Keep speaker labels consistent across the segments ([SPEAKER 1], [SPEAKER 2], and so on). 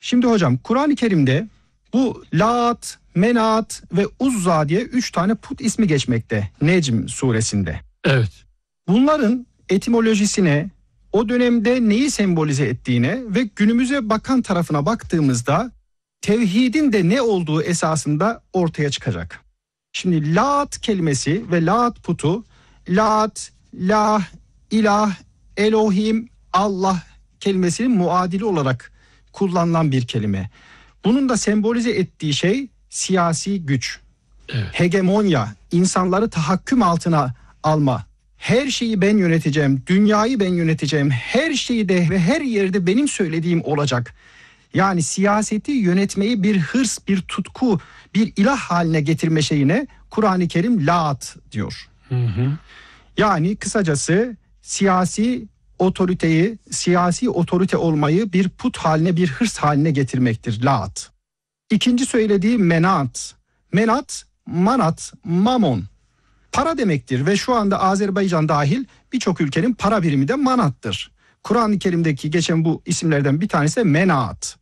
[SPEAKER 1] Şimdi hocam Kur'an-ı Kerim'de bu Lat, Menat ve Uzza diye 3 tane put ismi geçmekte Necm suresinde.
[SPEAKER 2] Evet.
[SPEAKER 1] Bunların etimolojisine, o dönemde neyi sembolize ettiğine ve günümüze bakan tarafına baktığımızda tevhidin de ne olduğu esasında ortaya çıkacak. Şimdi Lat kelimesi ve Lat putu, Lat, Lah, İlah, Elohim, Allah kelimesinin muadili olarak kullanılan bir kelime. Bunun da sembolize ettiği şey siyasi güç,
[SPEAKER 2] evet.
[SPEAKER 1] Hegemonya, insanları tahakküm altına alma. Her şeyi ben yöneteceğim, dünyayı ben yöneteceğim, her şeyi de ve her yerde benim söylediğim olacak. Yani siyaseti yönetmeyi bir hırs, bir tutku, bir ilah haline getirme şeyine Kur'an-ı Kerim Lat diyor. Yani kısacası siyasi otoriteyi, siyasi otorite olmayı bir put haline, bir hırs haline getirmektir Lat. İkinci söylediği Menat. Menat, manat, mamon. Para demektir ve şu anda Azerbaycan dahil birçok ülkenin para birimi de manattır. Kur'an-ı Kerim'deki geçen bu isimlerden bir tanesi de Menat.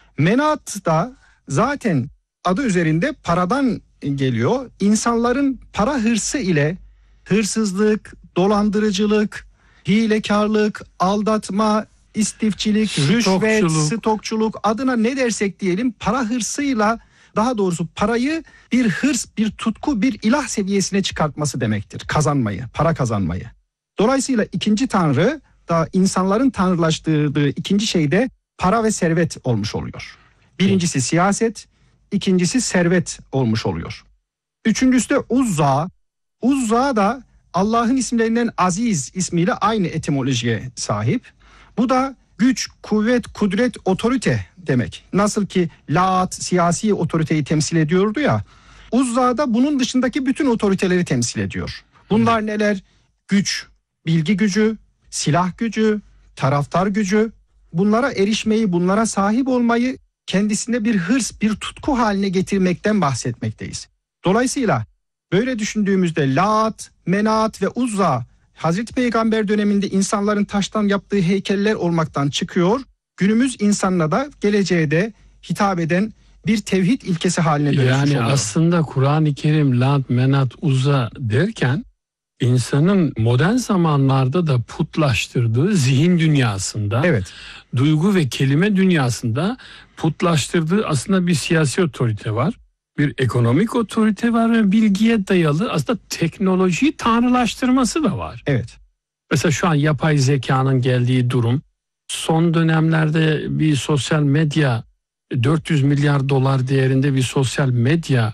[SPEAKER 1] Menat da zaten adı üzerinde paradan geliyor. İnsanların para hırsı ile hırsızlık, dolandırıcılık, hilekarlık, aldatma, istifçilik, rüşvet, stokçuluk adına ne dersek diyelim para hırsıyla, daha doğrusu parayı bir hırs, bir tutku, bir ilah seviyesine çıkartması demektir. Kazanmayı, para kazanmayı. Dolayısıyla ikinci tanrı da insanların tanrılaştırdığı ikinci şey de para ve servet olmuş oluyor. Birincisi siyaset, ikincisi servet olmuş oluyor. Üçüncüsü de Uzza. Uzza da Allah'ın isimlerinden Aziz ismiyle aynı etimolojiye sahip. Bu da güç, kuvvet, kudret, otorite demek. Nasıl ki Lat siyasi otoriteyi temsil ediyordu ya, Uzza da bunun dışındaki bütün otoriteleri temsil ediyor. Bunlar neler? Güç, bilgi gücü, silah gücü, taraftar gücü. Bunlara erişmeyi, bunlara sahip olmayı kendisinde bir hırs, bir tutku haline getirmekten bahsetmekteyiz. Dolayısıyla böyle düşündüğümüzde Lat, Menat ve Uzza Hazreti Peygamber döneminde insanların taştan yaptığı heykeller olmaktan çıkıyor. Günümüz insanına da geleceğe de hitap eden bir tevhid ilkesi haline dönüşmüş oluyor.
[SPEAKER 2] Yani aslında Kur'an-ı Kerim Lat, Menat, Uzza derken insanın modern zamanlarda da putlaştırdığı zihin dünyasında,
[SPEAKER 1] evet,
[SPEAKER 2] duygu ve kelime dünyasında putlaştırdığı aslında bir siyasi otorite var. Bir ekonomik otorite var ve bilgiye dayalı aslında teknolojiyi tanrılaştırması da var.
[SPEAKER 1] Evet.
[SPEAKER 2] Mesela şu an yapay zekanın geldiği durum, son dönemlerde bir sosyal medya, 400 milyar dolar değerinde bir sosyal medya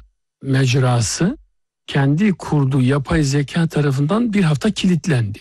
[SPEAKER 2] mecrası kendi kurduğu yapay zeka tarafından bir hafta kilitlendi.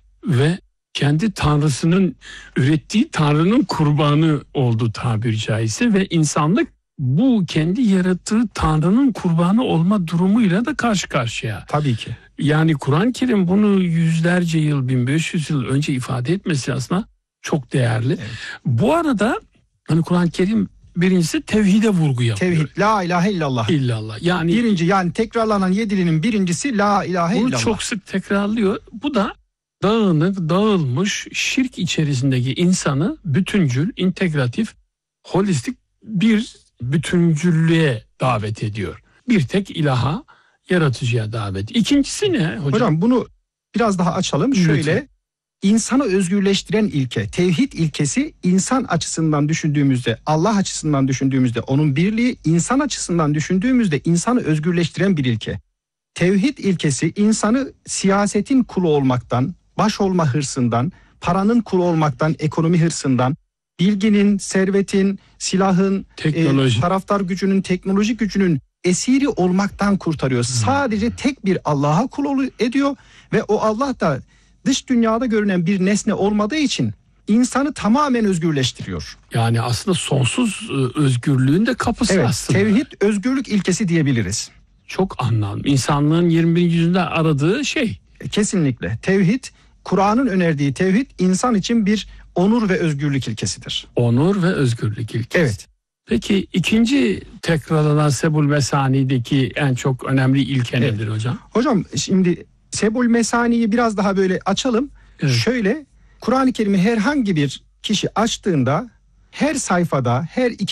[SPEAKER 2] Ve kendi tanrısının ürettiği tanrının kurbanı oldu tabiri caizse ve insanlık bu kendi yarattığı tanrının kurbanı olma durumuyla da karşı karşıya.
[SPEAKER 1] Tabii ki.
[SPEAKER 2] Yani Kur'an-ı Kerim bunu yüzlerce yıl, 1500 yıl önce ifade etmesi aslında çok değerli. Evet. Bu arada hani Kur'an-ı Kerim birincisi tevhide vurgu yapıyor.
[SPEAKER 1] Tevhid, la ilahe illallah.
[SPEAKER 2] İllallah. Yani
[SPEAKER 1] birinci, yani tekrarlanan yedilinin birincisi la ilahe illallah.
[SPEAKER 2] Bunu çok sık tekrarlıyor. Bu da dağınık, dağılmış, şirk içerisindeki insanı bütüncül, integratif, holistik bir bütüncüllüğe davet ediyor. Bir tek ilaha, yaratıcıya davet. İkincisi ne hocam?
[SPEAKER 1] Hocam bunu biraz daha açalım.
[SPEAKER 2] Lütfen.
[SPEAKER 1] Şöyle, insanı özgürleştiren ilke, tevhid ilkesi insan açısından düşündüğümüzde, Allah açısından düşündüğümüzde onun birliği, insan açısından düşündüğümüzde insanı özgürleştiren bir ilke. Tevhid ilkesi insanı siyasetin kulu olmaktan, baş olma hırsından, paranın kulu olmaktan, ekonomi hırsından, bilginin, servetin, silahın, taraftar gücünün, teknoloji gücünün esiri olmaktan kurtarıyor. Sadece tek bir Allah'a kul ediyor ve o Allah da dış dünyada görünen bir nesne olmadığı için insanı tamamen özgürleştiriyor.
[SPEAKER 2] Yani aslında sonsuz özgürlüğün de kapısı,
[SPEAKER 1] evet,
[SPEAKER 2] aslında.
[SPEAKER 1] Tevhid özgürlük ilkesi diyebiliriz.
[SPEAKER 2] Çok anlamlı. İnsanlığın 21. yüzyılda aradığı şey.
[SPEAKER 1] Kesinlikle. Tevhid, Kur'an'ın önerdiği tevhid insan için bir onur ve özgürlük ilkesidir.
[SPEAKER 2] Onur ve özgürlük ilkesi.
[SPEAKER 1] Evet.
[SPEAKER 2] Peki ikinci tekrarlanan Sebul Mesani'deki en çok önemli ilke nedir hocam?
[SPEAKER 1] Hocam şimdi Sebul Mesani'yi biraz daha böyle açalım. Evet. Şöyle, Kur'an-ı Kerim'i herhangi bir kişi açtığında her sayfada, her iki